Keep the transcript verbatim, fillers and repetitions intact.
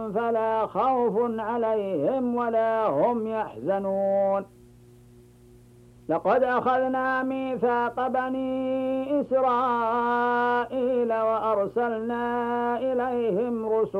فلا خوف عليهم ولا هم يحزنون. لقد أخذنا ميثاق بني إسرائيل وأرسلنا إليهم رسلا